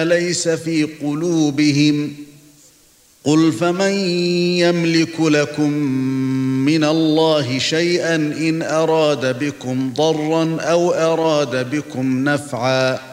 ليس في قلوبهم قل فمن يملك لكم من الله شيئا إن أراد بكم ضرا أو أراد بكم نفعا